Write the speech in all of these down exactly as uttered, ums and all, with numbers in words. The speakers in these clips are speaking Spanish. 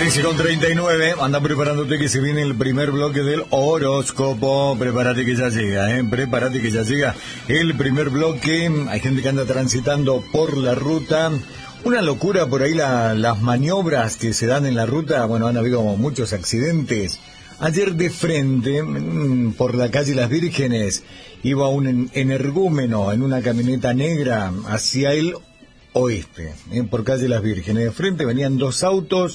trece con treinta y nueve, anda preparándote que se viene el primer bloque del horóscopo. Prepárate que ya llega, ¿eh? Prepárate que ya llega el primer bloque. Hay gente que anda transitando por la ruta. Una locura por ahí la, las maniobras que se dan en la ruta. Bueno, han habido muchos accidentes. Ayer de frente, por la calle Las Vírgenes, iba un energúmeno en una camioneta negra hacia el oeste, ¿eh? Por calle Las Vírgenes. De frente venían dos autos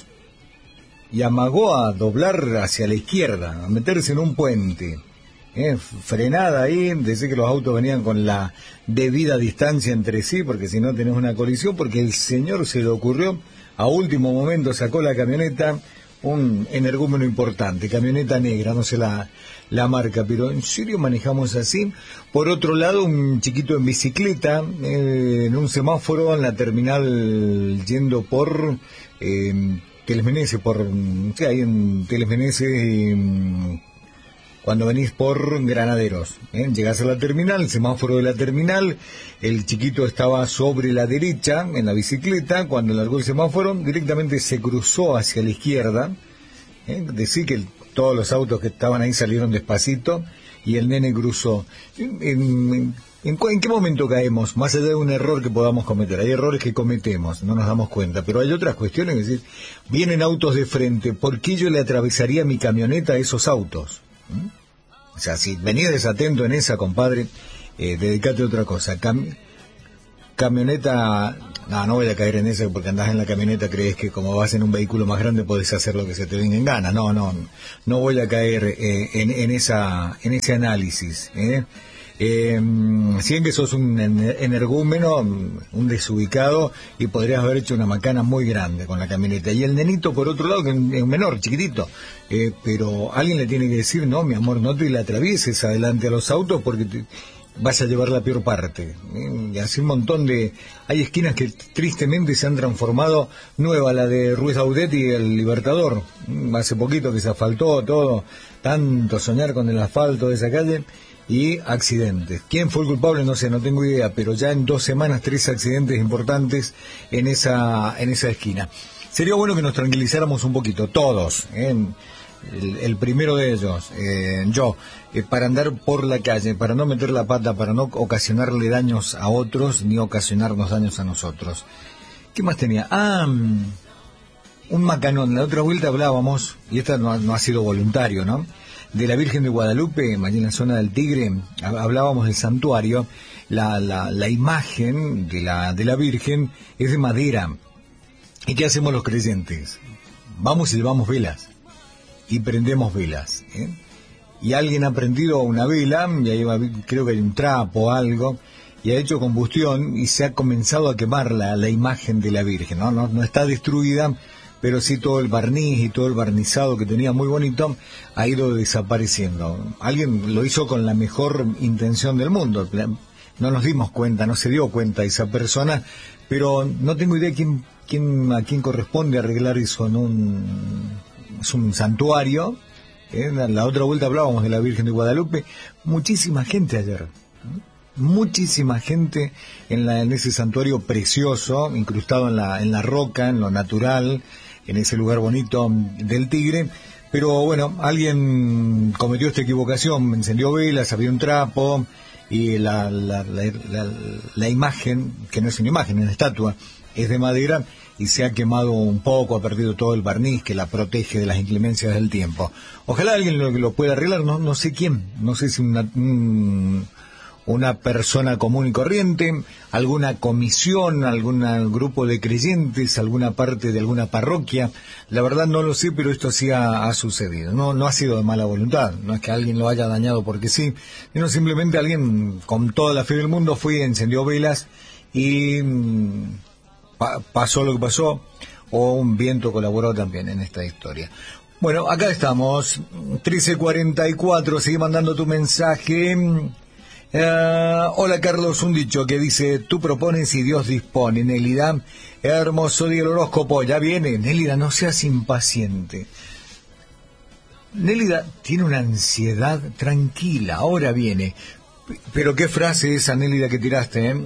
y amagó a doblar hacia la izquierda, a meterse en un puente. ¿eh? Frenada ahí, decía que los autos venían con la debida distancia entre sí, porque si no tenés una colisión, porque el señor se le ocurrió, a último momento sacó la camioneta, un energúmeno importante, camioneta negra, no sé la, la marca, pero ¿en serio manejamos así? Por otro lado, un chiquito en bicicleta, eh, en un semáforo en la terminal yendo por eh, Teles Meneses, por, ¿qué hay en Teles Meneses? Eh, cuando venís por Granaderos, ¿eh? Llegás a la terminal, el semáforo de la terminal, el chiquito estaba sobre la derecha en la bicicleta, cuando largó el semáforo directamente se cruzó hacia la izquierda, ¿eh? Decir que el, todos los autos que estaban ahí salieron despacito y el nene cruzó. ¿En, en, en, ¿En qué momento caemos? Más allá de un error que podamos cometer, hay errores que cometemos, no nos damos cuenta, pero hay otras cuestiones, es decir, vienen autos de frente, ¿por qué yo le atravesaría mi camioneta a esos autos? ¿Mm? O sea, si venís desatento en esa, compadre, eh, dedicate a otra cosa. Cam camioneta, no, no voy a caer en eso porque andás en la camioneta, crees que como vas en un vehículo más grande podés hacer lo que se te venga en gana. No, no, no voy a caer eh, en, en esa, en ese análisis. ¿eh? Eh, si bien que sos un energúmeno, un desubicado, y podrías haber hecho una macana muy grande con la camioneta. Y el nenito, por otro lado, que es un menor, chiquitito, eh, pero alguien le tiene que decir, no, mi amor, no te la atravieses adelante a los autos porque te vas a llevar la peor parte. ¿eh? Y así un montón de... Hay esquinas que tristemente se han transformado, nueva, la de Ruiz Daudet y el Libertador. Hace poquito que se asfaltó todo, tanto soñar con el asfalto de esa calle. Y accidentes. ¿Quién fue el culpable? No sé, no tengo idea, pero ya en dos semanas tres accidentes importantes en esa en esa esquina. Sería bueno que nos tranquilizáramos un poquito, todos. ¿eh? El, el primero de ellos, eh, yo, eh, para andar por la calle, para no meter la pata, para no ocasionarle daños a otros, ni ocasionarnos daños a nosotros. ¿Qué más tenía? Ah, un macanón. La otra vuelta hablábamos, y esta no, no ha sido voluntario, ¿no?, de la Virgen de Guadalupe, allí en la zona del Tigre. Hablábamos del santuario. La, la, la imagen de la, de la Virgen es de madera. ¿Y qué hacemos los creyentes? Vamos y llevamos velas, y prendemos velas, ¿eh? Y alguien ha prendido una vela, y ahí va, creo que hay un trapo o algo, y ha hecho combustión, y se ha comenzado a quemar la, la imagen de la Virgen, ¿no? No, no está destruida, pero sí todo el barniz y todo el barnizado que tenía muy bonito ha ido desapareciendo. Alguien lo hizo con la mejor intención del mundo, no nos dimos cuenta, no se dio cuenta esa persona, pero no tengo idea quién, quién, a quién corresponde arreglar eso en un, es un santuario. ¿eh? La otra vuelta hablábamos de la Virgen de Guadalupe, muchísima gente ayer, ¿eh? Muchísima gente en, la, en ese santuario precioso, incrustado en la, en la roca, en lo natural, en ese lugar bonito del Tigre. Pero bueno, alguien cometió esta equivocación, encendió velas, había un trapo, y la, la, la, la, la imagen, que no es una imagen, es una estatua, es de madera, y se ha quemado un poco, ha perdido todo el barniz que la protege de las inclemencias del tiempo. Ojalá alguien lo, lo pueda arreglar, no, no sé quién, no sé si una... Un, una persona común y corriente, alguna comisión, algún grupo de creyentes, alguna parte de alguna parroquia. La verdad no lo sé, pero esto sí ha, ha sucedido. No, no ha sido de mala voluntad, no es que alguien lo haya dañado porque sí, sino simplemente alguien con toda la fe del mundo fue, encendió velas y mmm, pa pasó lo que pasó, o un viento colaboró también en esta historia. Bueno, acá estamos, trece cuarenta y cuatro, sigue mandando tu mensaje. Uh, hola Carlos, un dicho que dice: tú propones y Dios dispone. Nélida, hermoso día el horóscopo, ya viene. Nélida, no seas impaciente. Nélida tiene una ansiedad tranquila, ahora viene. Pero qué frase esa, Nélida, que tiraste, ¿eh?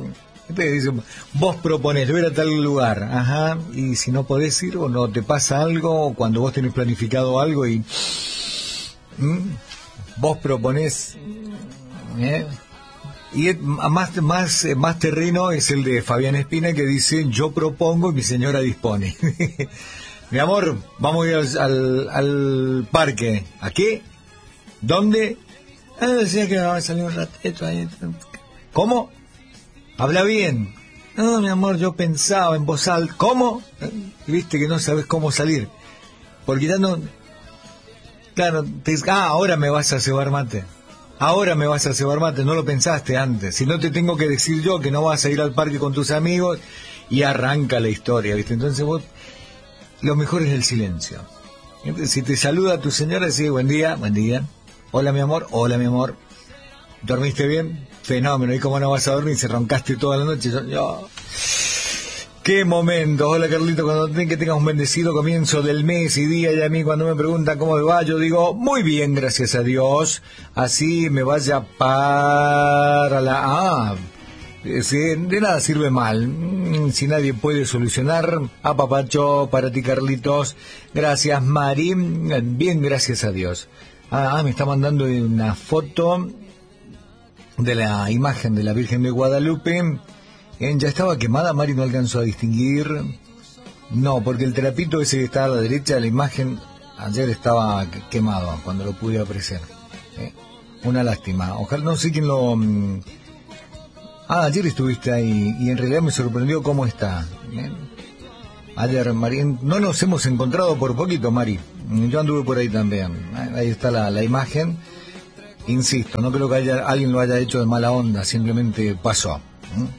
Te dice, vos proponés, yo voy a ir a tal lugar, ajá, y si no podés ir o no te pasa algo, o cuando vos tenés planificado algo y ¿Mm? vos proponés, ¿eh? Y es, más, más, más terreno es el de Fabián Espina, que dice, yo propongo y mi señora dispone. Mi amor, vamos a ir al, al, al parque. ¿A qué? ¿Dónde? Ah, decía que va a salir un ratito ahí. ¿Cómo? Habla bien. No, mi amor, yo pensaba en voz alta. ¿Cómo? Viste que no sabes cómo salir. Porque ya no... Claro, te... ah, ahora me vas a cebar mate. Ahora me vas a cebar mate, no lo pensaste antes. Si no te tengo que decir yo que no vas a ir al parque con tus amigos y arranca la historia, ¿viste? Entonces vos, lo mejor es el silencio. Entonces, si te saluda tu señora, decís buen día, buen día. Hola mi amor, hola mi amor. ¿Dormiste bien? Fenómeno. ¿Y cómo no vas a dormir? Se roncaste toda la noche. Yo, yo... ¡Qué momento! Hola Carlito, cuando ten, que tengas un bendecido comienzo del mes y día, y a mí cuando me preguntan cómo me va, yo digo, muy bien, gracias a Dios. Así me vaya para la... Ah, si de nada sirve mal. Si nadie puede solucionar, a papacho, para ti Carlitos. Gracias Mari, bien, gracias a Dios. Ah, me está mandando una foto de la imagen de la Virgen de Guadalupe. ¿Ya estaba quemada? Mari no alcanzó a distinguir. No, porque el trapito ese que está a la derecha de la imagen ayer estaba quemado cuando lo pude apreciar. ¿Eh? Una lástima. Ojalá, no sé quién lo... Ah, ayer estuviste ahí y en realidad me sorprendió cómo está. ¿Eh? Ayer, Mari, no nos hemos encontrado por poquito, Mari. Yo anduve por ahí también. Ahí está la, la imagen. Insisto, no creo que haya, alguien lo haya hecho de mala onda, simplemente pasó. ¿Eh?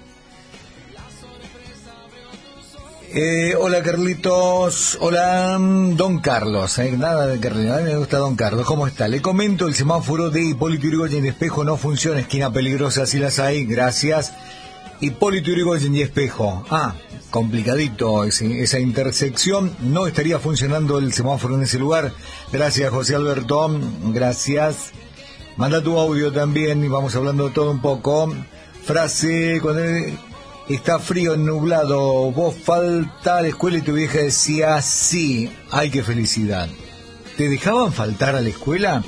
Eh, hola Carlitos, hola Don Carlos, eh, nada de Carlitos, a mí me gusta Don Carlos, ¿cómo está? Le comento, el semáforo de Hipólito Yrigoyen y Espejo no funciona, esquina peligrosa, si las hay, gracias. Hipólito Yrigoyen y Espejo, ah, complicadito ese, esa intersección, no estaría funcionando el semáforo en ese lugar, gracias José Alberto, gracias. Manda tu audio también y vamos hablando de todo un poco. Frase, cuando... Está frío, nublado, vos falta a la escuela y tu vieja decía sí, ay qué felicidad. ¿Te dejaban faltar a la escuela?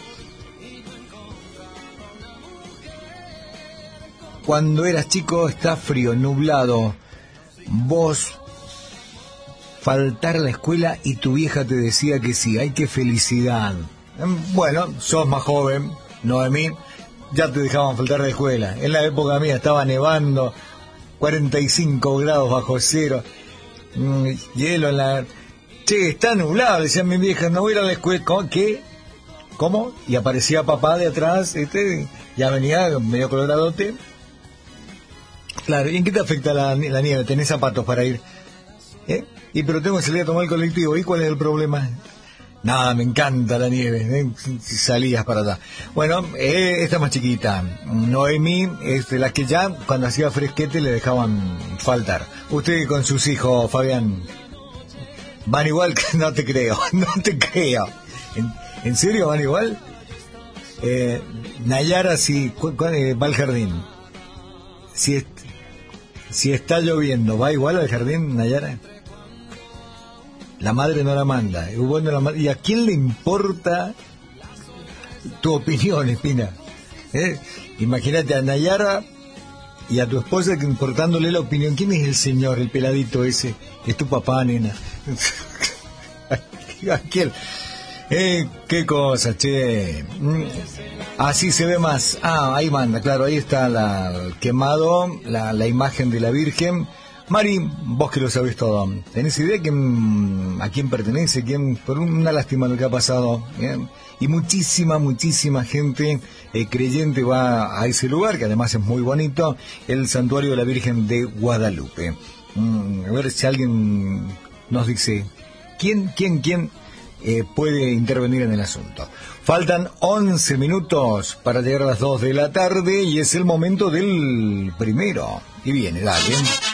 Cuando eras chico, está frío, nublado, vos faltar a la escuela y tu vieja te decía que sí, ay qué felicidad. Bueno, sos más joven, Noemí, ya te dejaban faltar a la escuela. En la época mía estaba nevando, cuarenta y cinco grados bajo cero, mm, hielo en la... Che, está nublado, decía mi vieja, no voy a ir a la escuela. ¿Cómo? ¿Qué? ¿Cómo? Y aparecía papá de atrás, este, ya venía medio coloradote. Claro, ¿y en qué te afecta la, la nieve? ¿Tenés zapatos para ir? ¿Eh? Y pero tengo que salir a tomar el colectivo, ¿y cuál es el problema? Nada, me encanta la nieve, ¿eh? Si salías para allá. Bueno, eh, esta más chiquita, Noemí, es de las que ya cuando hacía fresquete le dejaban faltar. Usted con sus hijos, Fabián, ¿van igual? No te creo, no te creo. ¿En, en serio van igual? Eh, Nayara, si cu, cu, eh, va al jardín. Si, es, si está lloviendo, ¿va igual al jardín, Nayara? La madre no la manda. Bueno, la madre, ¿y a quién le importa tu opinión, Espina? ¿Eh? Imagínate a Nayara y a tu esposa que importándole la opinión. ¿Quién es el señor, el peladito ese? Es tu papá, nena. ¿A quién? Eh, qué cosa, che. Así se ve más. Ah, ahí manda, claro, ahí está la quemado, la, la imagen de la Virgen. Mari, vos que lo sabés todo, ¿tenés idea de quién, a quién pertenece? ¿Quién? Por una lástima lo que ha pasado, ¿bien? Y muchísima, muchísima gente eh, creyente va a ese lugar, que además es muy bonito, el Santuario de la Virgen de Guadalupe. Mm, a ver si alguien nos dice, ¿quién, quién, quién eh, puede intervenir en el asunto? Faltan once minutos para llegar a las dos de la tarde y es el momento del primero. Y viene, dale.